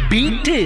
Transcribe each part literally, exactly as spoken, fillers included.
Beat.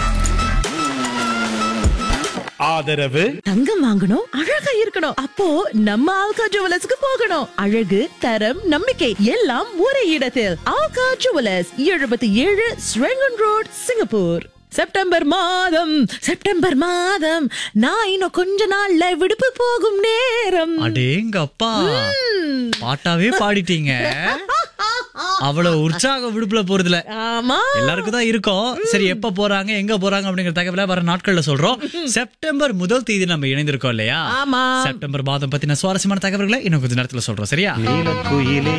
ஆதரவு தங்கம் வாங்கணும், அழகா இருக்கணும். அப்போ நம்ம ஆல்கா ஜுவல்லர்ஸ்க்கு போகணும். அழகு, தரம், நம்பிக்கை எல்லாம் ஒரே இடத்தில். ஆல்கா ஜுவல்லர்ஸ், எழுபத்தி ஏழு ஸ்ரெங்கன் ரோட், சிங்கப்பூர். செப்டம்பர் மாதம் செப்டம்பர் மாதம் நான் இன்னும் கொஞ்ச நாள்ல விடுப்பு போகும் நேரம். அடேங்கப்பா, பாட்டாவே பாடிட்டீங்க. அவ்வளவு உற்சாக விடுப்புல போறதுல ஆமா, எல்லாருக்கும் தான் இருக்கும். சரி, எப்ப போறாங்க, எங்க போறாங்க அப்படிங்கிற தகவலை வர நாட்கள்ல சொல்றோம். செப்டம்பர் முதல் தேதி நம்ம இணைந்திருக்கோம் இல்லையா? ஆமா. செப்டம்பர் மாதம் பத்தின சுவாரஸ்யமான தகவல்களை இன்னும் கொஞ்ச நேரத்துல சொல்றோம். சரியா? நீலக்குயிலே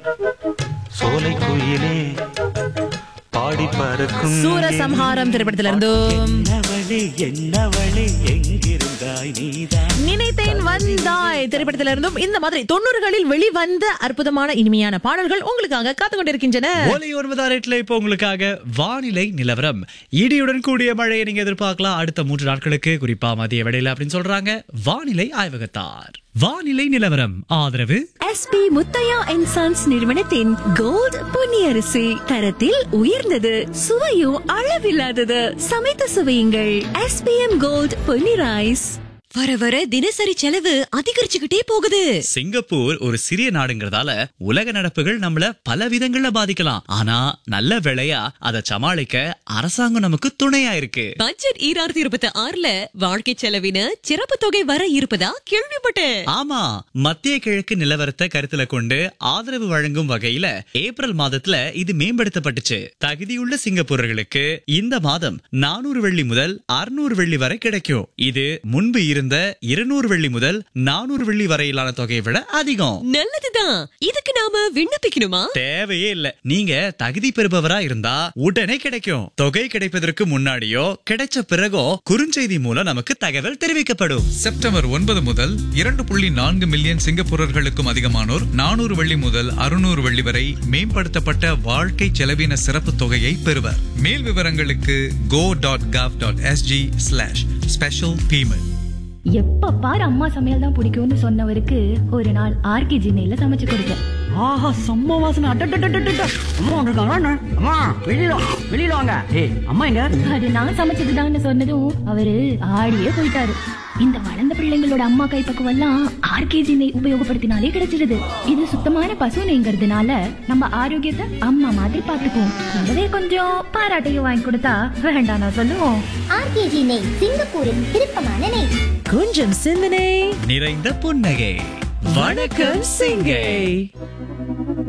சோலைக்குயிலே பாடி பறக்கும் சூரசம்ஹாரம் திரைப்படத்துல இருந்தும் என்னவளே என்னவளே எங்கிருந்தாய் நீதான் நினைத்தேன் வந்தாய் திரைப்படத்துல இருந்தும் இந்த மாதிரி தொண்ணூறுகளில் வெளிவந்த அற்புதமான இனிமையான பாடல்கள் உங்களுக்காக காத்து கொண்டிருக்கின்றன. ஒலி ஒன்பதாம் எட்டுல இப்போ உங்களுக்காக வானிலை நிலவரம். இடியுடன் கூடிய மழையை நீங்க எதிர்பார்க்கலாம் அடுத்த மூன்று நாட்களுக்கு, குறிப்பா மதிய வேளையில அப்படின்னு சொல்றாங்க வானிலை ஆய்வகத்தார். வானிலை நிலவரம் ஆதரவு எஸ்பி முத்தையா அண்ட் சன்ஸ் நிறுவனத்தின் கோல்ட் பொன்னியரிசி. தரத்தில் உயர்ந்தது, சுவையும் அளவில்லாதது. சமைத்து சுவையுங்கள். SPM gold Ponni rice. வர வர தினசரி செலவு அதிகரிச்சுக்கிட்டே போகுது. சிங்கப்பூர் ஒரு சிறிய நாடுங்கிறதால உலக நடப்புகள் நம்மள பல விதங்கள்ல பாதிக்கலாம். ஆனா நல்ல வேளையா அதை சமாளிக்க அரசாங்கம் நமக்கு துணையா இருக்கு. பட்ஜெட் ஈராயிரத்தி இருபத்தி ஆறுல வாழ்க்கை செலவின சிறப்பு தொகை வர இருப்பதா கேள்விப்பட்டேன். ஆமா, மத்திய கிழக்கு நிலவரத்தை கருத்துல கொண்டு ஆதரவு வழங்கும் வகையில ஏப்ரல் மாதத்துல இது மேம்படுத்தப்பட்டுச்சு. தகுதியுள்ள சிங்கப்பூரர்களுக்கு இந்த மாதம் நானூறு வெள்ளி முதல் அறுநூறு வெள்ளி வரை கிடைக்கும். இது முன்பு இருந்த இருநூறு வெள்ளி முதல் நானூறு வெள்ளி வரையிலான தொகையை விட அதிகம். நல்லதுதான். இதுக்கு நாம விண்ணப்பிக்கணுமா? தேவையே இல்ல. நீங்க தகுதி பெறுபவரா இருந்தா உடனே கிடைக்கும். தொகை கிடைப்பதற்கு முன்னாடியோ கிடைச்ச பிறகோ குறுஞ்செய்தி மூலம் நமக்கு தகவல் தெரிவிக்கப்படும். செப்டம்பர் ஒன்பது முதல் இரண்டு புள்ளி நான்கு மில்லியன் சிங்கப்பூரர்களுக்கும் அதிகமானோர் நானூறு வெள்ளி முதல் அறுநூறு வெள்ளி வரை மேம்படுத்தப்பட்ட வாழ்க்கை செலவின சிறப்பு தொகையை பெறுவர். மேல் விவரங்களுக்கு go dot gov dot sg slash special payment. எப்ப பாரு அம்மா சமையல் தான் பிடிக்கும்னு சொன்னவருக்கு ஒரு நாள் ஆர்கே ஜினையில சமைச்சு கொடுத்தேன். ஆஹா, செம்ம வாசனை. அடடடடடட. அம்மா வந்திருக்காங்க. அம்மா வெளியில வா, வெளியில வாங்க. ஏய், அம்மா எங்க? அது நான் சமைச்சதுதான்னு சொன்னதும் அவரு ஆடியே போயிட்டாரு. இந்த வளர்ந்த பிள்ளைங்களோட அம்மா கைப்பக்குவம் எல்லாம் ஆர்கேஜி நெய் உபயோகப்படுத்தினாலே கிடைச்சிடுது. இது சுத்தமான பசு நெய்ங்கிறதுனால நம்ம ஆரோக்கியத்தை அம்மா மாதிரி பாத்துக்குவோம். கூடவே கொஞ்சம் பாராட்டையும் வாங்கி கொடுத்தா வேண்டாம் நான் சொல்லுவோம். ஆர்கேஜி நெய், சிங்கப்பூரின் விருப்பமான நெய். கொஞ்சம் சிந்தனை நிறைந்த புன்னகை. வணக்கம் சிங்கை.